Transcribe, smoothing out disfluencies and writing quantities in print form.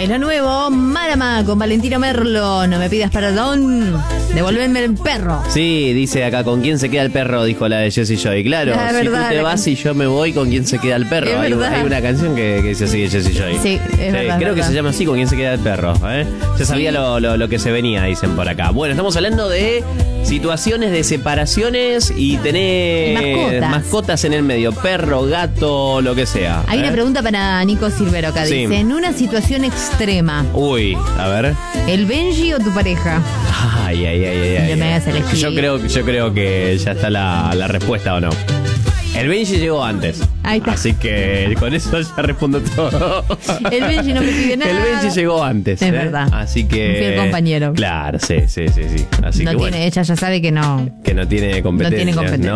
Es lo nuevo, Marama con Valentino Merlo. No me pidas perdón, devolverme el perro. Sí, dice acá, ¿con quién se queda el perro? Dijo la de Jessie Joy. Claro, La si verdad, tú te vas y yo me voy, ¿con quién se queda el perro? Es Hay verdad. una canción que dice así de Jessie Joy. Sí, es verdad. Creo que se llama así, ¿con quién se queda el perro? Ya sabía lo que se venía, dicen por acá. Bueno, estamos hablando de situaciones de separaciones y tener Y mascotas en el medio. Perro, gato, lo que sea. Hay una pregunta para Nico Silvero acá. Sí. Dice, en una situación extrema, Uy, a ver. ¿el Benji o tu pareja? Ay. Que me hagas elegir. Yo creo que ya está la respuesta, ¿o no? El Benji llegó antes. Ahí está. Así que con eso ya respondo todo. El Benji no me pide nada. El Benji llegó antes. Es verdad. Así que. Un fiel compañero. Claro, sí. Así No que tiene, bueno, ella ya sabe que no. que no tiene competencia. No tiene competencia.